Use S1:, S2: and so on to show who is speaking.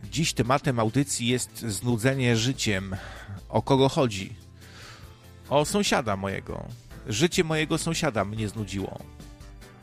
S1: Dziś tematem audycji jest znudzenie życiem. O kogo chodzi? O sąsiada mojego. Życie mojego sąsiada mnie znudziło.